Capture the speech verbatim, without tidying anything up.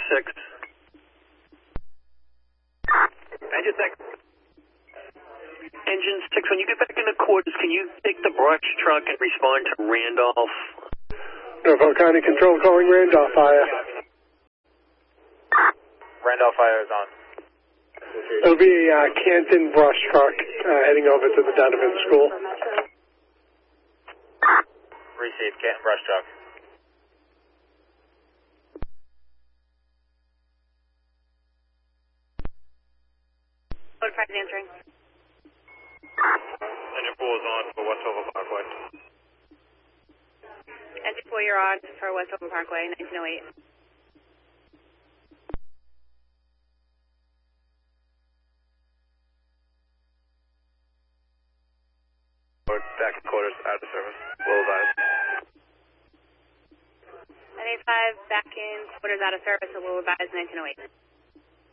six. Engine six. Engine six, when you get back in the quarters, can you take the brush truck and respond to Randolph? Norfolk County Control calling Randolph Fire. Randolph Fire is on. It'll be a uh, Canton brush truck uh, heading over to the Donovan School. Receive, Canton brush truck. Code five is answering. Engine four is on for Westover Parkway. Engine four, you're on for Westover Parkway, nineteen oh eight. Back in quarters, out of service. Will advise. nine eight five, back in quarters out of service, so we'll advise nineteen oh eight.